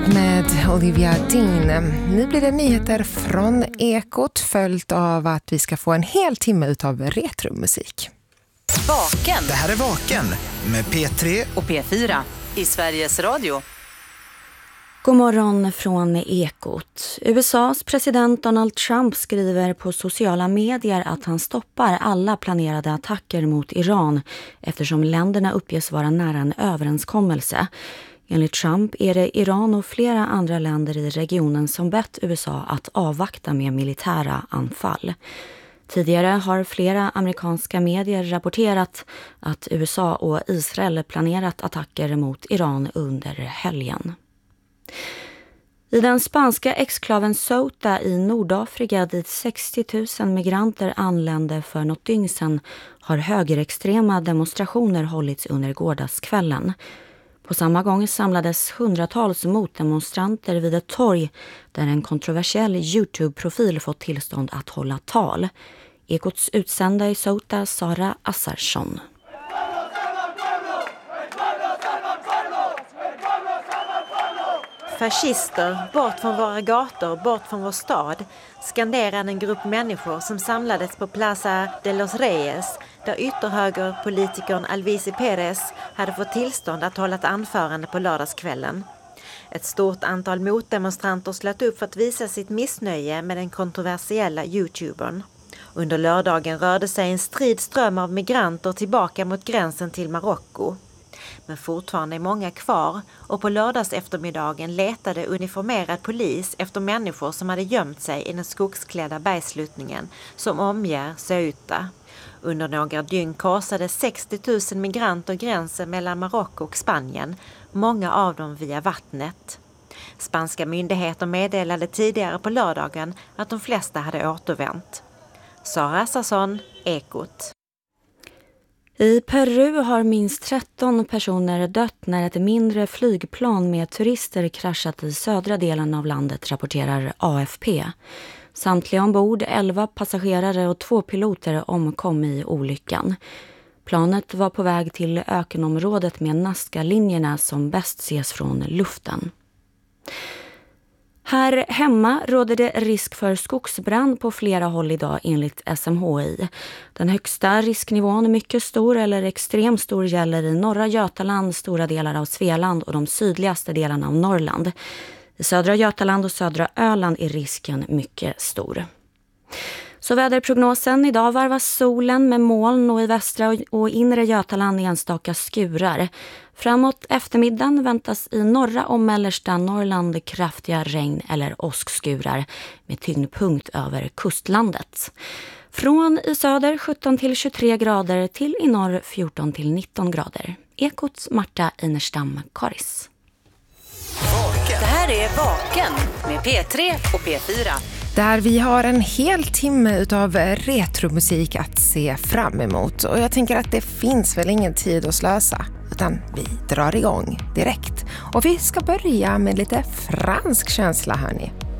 Need med Olivia Dean. Nu blir det nyheter från Ekot följt av att vi ska få en hel timme utav retromusik. Vaken. Det här är Vaken med P3 och P4 i Sveriges Radio. God morgon från Ekot. USAs president Donald Trump skriver på sociala medier att han stoppar alla planerade attacker mot Iran eftersom länderna uppges vara nära en överenskommelse. Enligt Trump är det Iran och flera andra länder i regionen som bett USA att avvakta med militära anfall. Tidigare har flera amerikanska medier rapporterat att USA och Israel planerat attacker mot Iran under helgen. I den spanska exklaven Ceuta i Nordafrika dit 60 000 migranter anlände för något dygn sedan har högerextrema demonstrationer hållits under gårdagskvällen. På samma gång samlades hundratals motdemonstranter vid ett torg där en kontroversiell YouTube-profil fått tillstånd att hålla tal. Ekots utsända i Ceuta, Sara Assarsson. Fascister, bort från våra gator, bort från vår stad, skanderade en grupp människor som samlades på Plaza de los Reyes, där ytterhögerpolitikern Alvise Pérez hade fått tillstånd att hålla ett anförande på lördagskvällen. Ett stort antal motdemonstranter slöt upp för att visa sitt missnöje med den kontroversiella YouTubern. Under lördagen rörde sig en strid ström av migranter tillbaka mot gränsen till Marocko. Men fortfarande är många kvar och på lördags eftermiddagen letade uniformerad polis efter människor som hade gömt sig i den skogsklädda bergsluttningen som omger Ceuta. Under några dygn korsade 60 000 migranter gränsen mellan Marocko och Spanien, många av dem via vattnet. Spanska myndigheter meddelade tidigare på lördagen att de flesta hade återvänt. Sara Assarsson, Ekot. I Peru har minst 13 personer dött när ett mindre flygplan med turister kraschat i södra delen av landet, rapporterar AFP. Samtliga ombord, 11 passagerare och 2 piloter omkom i olyckan. Planet var på väg till ökenområdet med Nazca-linjerna som bäst ses från luften. Här hemma råder det risk för skogsbrand på flera håll idag enligt SMHI. Den högsta risknivån är mycket stor eller extremt stor gäller i norra Götaland, stora delar av Svealand och de sydligaste delarna av Norrland. I södra Götaland och södra Öland är risken mycket stor. Så väderprognosen: idag varvas solen med moln och i västra och inre Götaland enstaka skurar. Framåt eftermiddagen väntas i norra och mellersta Norrland kraftiga regn eller åskskurar med tyngdpunkt över kustlandet. Från i söder 17 till 23 grader till i norr 14 till 19 grader. Ekots Marta Einerstam Karis. Det här är Vaken med P3 och P4. Där vi har en hel timme utav retromusik att se fram emot. Och jag tänker att det finns väl ingen tid att slösa. Utan vi drar igång direkt. Och vi ska börja med lite fransk känsla, hörni.